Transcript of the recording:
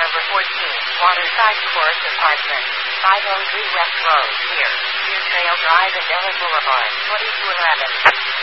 number 14, Waterside Court Apartments, 503 West Road, here, New Trail Drive and Ellen Boulevard, 20 to 11.